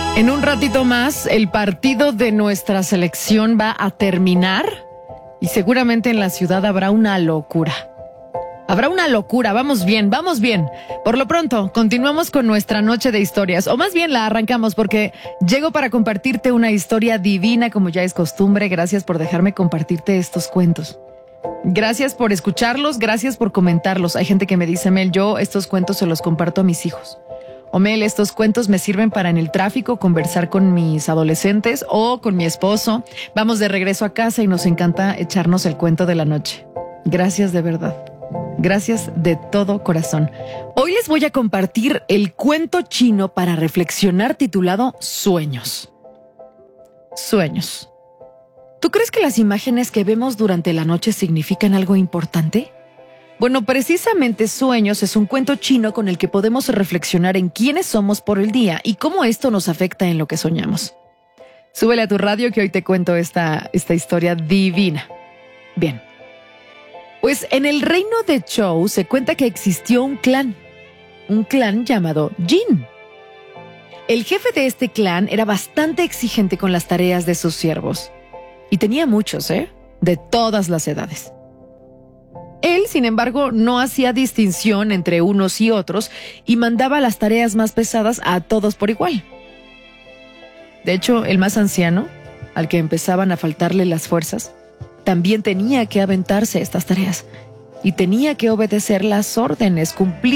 En un ratito más, el partido de nuestra selección va a terminar y seguramente en la ciudad habrá una locura. Vamos bien. Por lo pronto, continuamos con nuestra noche de historias, o más bien la arrancamos porque llego para compartirte una historia divina como ya es costumbre. Gracias por dejarme compartirte estos cuentos. Gracias por escucharlos, gracias por comentarlos. Hay gente que me dice, Mel, yo estos cuentos se los comparto a mis hijos. O Mel, estos cuentos me sirven para en el tráfico conversar con mis adolescentes o con mi esposo. Vamos de regreso a casa y nos encanta echarnos el cuento de la noche. Gracias de verdad. Gracias de todo corazón. Hoy les voy a compartir el cuento chino para reflexionar titulado Sueños. Sueños. ¿Tú crees que las imágenes que vemos durante la noche significan algo importante? Bueno, precisamente Sueños es un cuento chino con el que podemos reflexionar en quiénes somos por el día y cómo esto nos afecta en lo que soñamos. Súbele a tu radio que hoy te cuento esta historia divina. Bien. Pues en el reino de Zhou se cuenta que existió un clan llamado Jin. El jefe de este clan era bastante exigente con las tareas de sus siervos. Y tenía muchos, de todas las edades. Él, sin embargo, no hacía distinción entre unos y otros y mandaba las tareas más pesadas a todos por igual. De hecho, el más anciano, al que empezaban a faltarle las fuerzas, también tenía que aventarse estas tareas y tenía que obedecer las órdenes, cumplir